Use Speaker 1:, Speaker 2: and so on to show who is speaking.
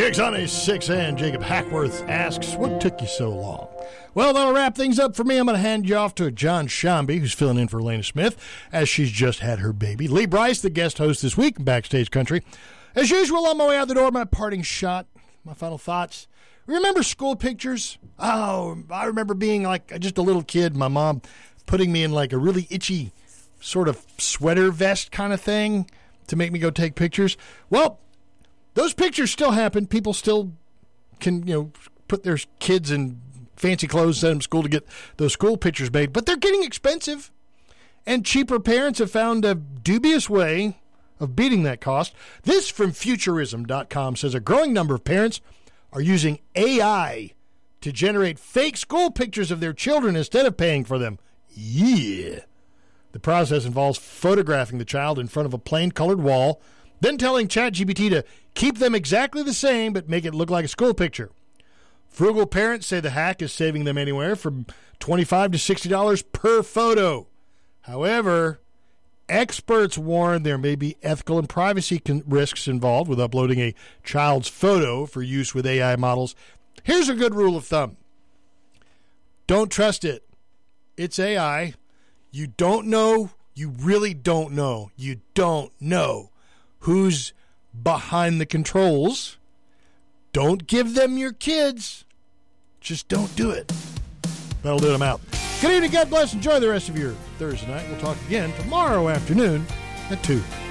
Speaker 1: Kicks on a 6 and Jacob Hackworth asks, what took you so long? Well, that'll wrap things up for me. I'm going to hand you off to John Shambi, who's filling in for Elena Smith, as she's just had her baby. Lee Bryce, the guest host this week in Backstage Country. As usual, on my way out the door, my parting shot, my final thoughts. Remember school pictures? Oh, I remember being like just a little kid, my mom putting me in like a really itchy sort of sweater vest kind of thing to make me go take pictures. Well, those pictures still happen. People still can, put their kids in fancy clothes, send them to school to get those school pictures made. But they're getting expensive. And cheaper parents have found a dubious way of beating that cost. This from Futurism.com says a growing number of parents are using AI to generate fake school pictures of their children instead of paying for them. Yeah. The process involves photographing the child in front of a plain-colored wall, then telling ChatGPT to keep them exactly the same but make it look like a school picture. Frugal parents say the hack is saving them anywhere from $25 to $60 per photo. However, experts warn there may be ethical and privacy risks involved with uploading a child's photo for use with AI models. Here's a good rule of thumb. Don't trust it. It's AI. You don't know. You really don't know. You don't know who's behind the controls. Don't give them your kids. Just don't do it. That'll do it. I'm out. Good evening. God bless. Enjoy the rest of your Thursday night. We'll talk again tomorrow afternoon at 2.